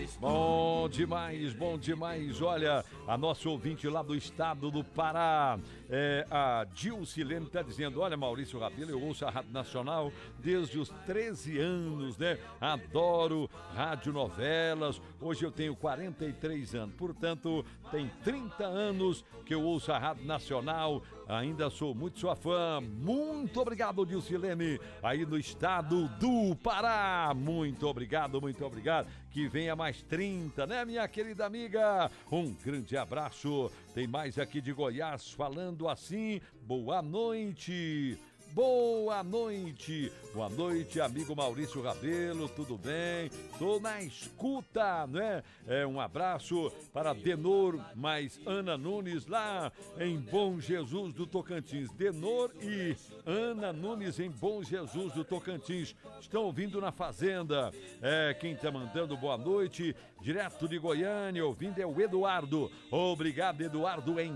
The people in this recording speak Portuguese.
Bom demais, bom demais. Olha, a nossa ouvinte lá do estado do Pará, a Dilcilene está dizendo: olha, Maurício Rabelo, eu ouço a Rádio Nacional desde os 13 anos, né? Adoro radionovelas. Hoje eu tenho 43 anos, portanto, tem 30 anos que eu ouço a Rádio Nacional. Ainda sou muito sua fã. Muito obrigado, Dilcilene, aí no estado do Pará. Muito obrigado, muito obrigado. Que venha mais 30, né, minha querida amiga? Um grande abraço. Tem mais aqui de Goiás falando assim: boa noite. Boa noite, amigo Maurício Rabelo, tudo bem? Tô na escuta, né? Um abraço para Denor, mais Ana Nunes lá em Bom Jesus do Tocantins. Denor e Ana Nunes em Bom Jesus do Tocantins estão ouvindo na Fazenda. Quem tá mandando boa noite, direto de Goiânia, ouvindo é o Eduardo. Obrigado, Eduardo, em